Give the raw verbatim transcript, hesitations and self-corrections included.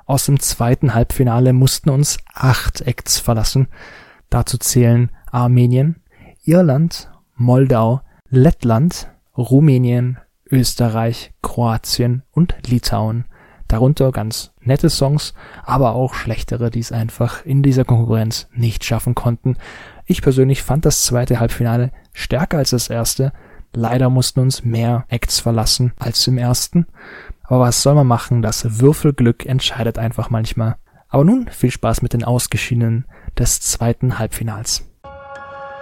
Aus dem zweiten Halbfinale mussten uns acht Acts verlassen. Dazu zählen Armenien, Irland, Moldau, Lettland, Rumänien, Österreich, Kroatien und Litauen. Darunter ganz nette Songs, aber auch schlechtere, die es einfach in dieser Konkurrenz nicht schaffen konnten. Ich persönlich fand das zweite Halbfinale stärker als das erste. Leider mussten uns mehr Acts verlassen als im ersten. Aber was soll man machen? Das Würfelglück entscheidet einfach manchmal. Aber nun viel Spaß mit den Ausgeschiedenen des zweiten Halbfinals.